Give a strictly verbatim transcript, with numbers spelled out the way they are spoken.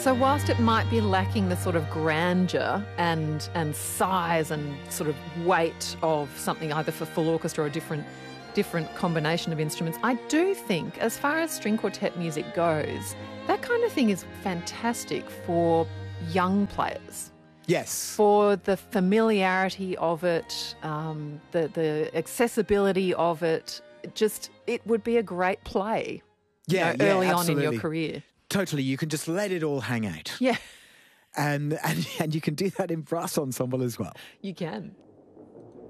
So whilst it might be lacking the sort of grandeur and and size and sort of weight of something either for full orchestra or a different different combination of instruments, I do think as far as string quartet music goes, that kind of thing is fantastic for young players. Yes. For the familiarity of it, um, the, the accessibility of it, just it would be a great play Yeah, you know, yeah, early on absolutely. in your career. Totally. You can just let it all hang out. Yeah, And, and, and you can do that in brass ensemble as well. you can.